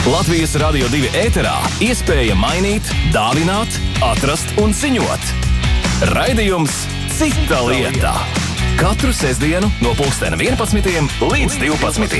Latvijas Radio 2 ēterā iespēja mainīt, dāvināt, atrast un ziņot. Raidījums Cita lieta. Katru sestdienu no 11:00 līdz 12:00.